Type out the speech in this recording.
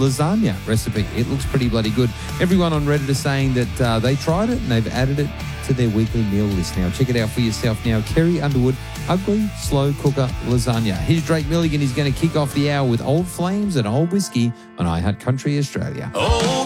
lasagna recipe. It looks pretty bloody good. Everyone on Reddit is saying that they tried it and they've added it to their weekly meal list now. Check it out for yourself now. Kerry Underwood, Ugly Slow Cooker Lasagna. Here's Drake Milligan. He's going to kick off the hour with Old Flames and Old Whiskey on iHeart Country Australia. Oh.